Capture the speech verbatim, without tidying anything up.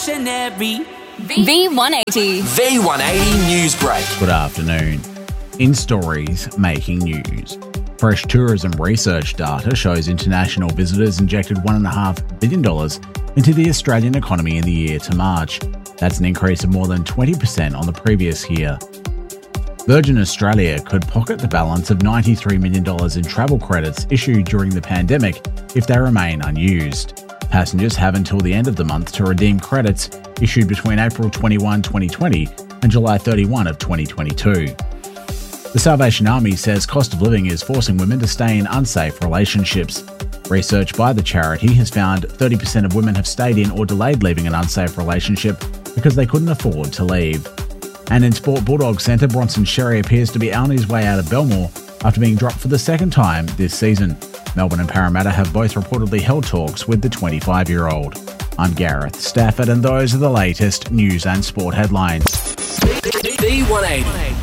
revolutionary. V one eighty. V one eighty News Break. Good afternoon. In stories making news. Fresh tourism research data shows international visitors injected one point five billion dollars into the Australian economy in the year to March. That's an increase of more than twenty percent on the previous year. Virgin Australia could pocket the balance of ninety-three million dollars in travel credits issued during the pandemic if they remain unused. Passengers have until the end of the month to redeem credits issued between April twenty-first, twenty twenty and July thirty-first of twenty twenty-two. The Salvation Army says cost of living is forcing women to stay in unsafe relationships. Research by the charity has found thirty percent of women have stayed in or delayed leaving an unsafe relationship because they couldn't afford to leave. And in Sport Bulldogs centre, Bronson Xerri appears to be on his way out of Belmore after being dropped for the second time this season. Melbourne and Parramatta have both reportedly held talks with the twenty-five-year-old. I'm Gareth Stafford, and those are the latest news and sport headlines. V one eighty.